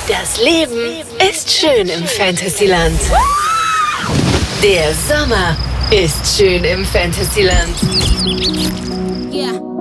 Das Leben ist schön im Fantasyland. Der Sommer ist schön im Fantasyland. Yeah.